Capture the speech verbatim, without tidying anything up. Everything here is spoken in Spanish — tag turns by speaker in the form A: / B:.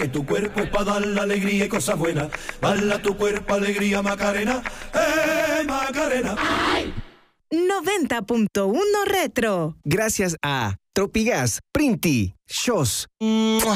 A: Que tu cuerpo es para dar la alegría y cosas buenas. Bala tu cuerpo, alegría, Macarena. ¡Eh, Macarena! ¡Ay!
B: noventa punto uno Retro.
C: Gracias a Tropigas, Printi, Shows.